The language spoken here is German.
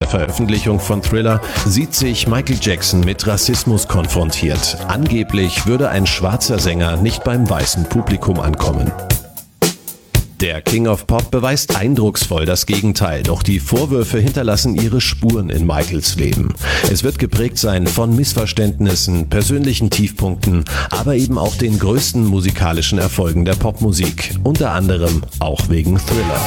Veröffentlichung von Thriller sieht sich Michael Jackson mit Rassismus konfrontiert. Angeblich würde ein schwarzer Sänger nicht beim weißen Publikum ankommen. Der King of Pop beweist eindrucksvoll das Gegenteil, doch die Vorwürfe hinterlassen ihre Spuren in Michaels Leben. Es wird geprägt sein von Missverständnissen, persönlichen Tiefpunkten, aber eben auch den größten musikalischen Erfolgen der Popmusik, unter anderem auch wegen Thriller.